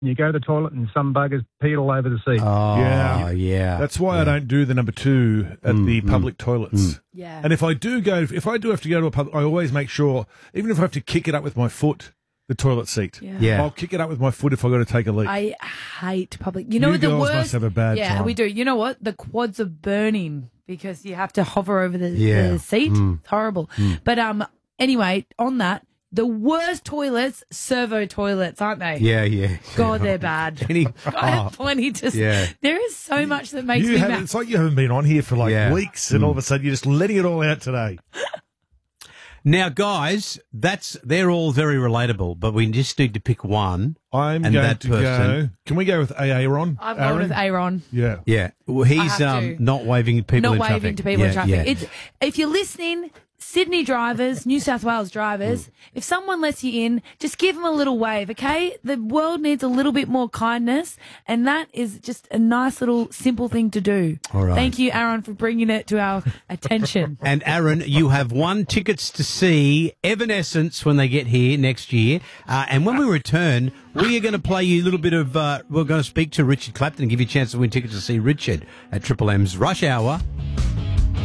You go to the toilet and some buggers peed all over the seat. Oh, Yeah. That's why I don't do the number 2 at the public toilets. Yeah. And if I do have to go to a public, I always make sure, even if I have to kick it up with my foot, the toilet seat. Yeah. I'll kick it up with my foot if I got to take a leak. I hate public. You know You what the girls worst? must have a bad yeah, time. we do. You know what? The quads are burning because you have to hover over the seat. It's horrible. But anyway, on that, the worst toilets, servo toilets, aren't they? Yeah. God, they're bad. I have plenty to. There is so much that makes me mad. It's like you haven't been on here for weeks, and all of a sudden you're just letting it all out today. Now, guys, they're all very relatable, but we just need to pick one. I'm and going that to person. go. Can we go with Aaron? I've gone with Aaron. Yeah. Yeah. Well, he's have to. not waving at people Not in traffic. waving to people in traffic. Yeah. If you're listening, Sydney drivers, New South Wales drivers, if someone lets you in, just give them a little wave, okay? The world needs a little bit more kindness, and that is just a nice little simple thing to do. All right. Thank you, Aaron, for bringing it to our attention. And Aaron, you have won tickets to see Evanescence when they get here next year. And when we return, we are going to play you a little bit of, we're going to speak to Richard Clapton and give you a chance to win tickets to see Richard at Triple M's Rush Hour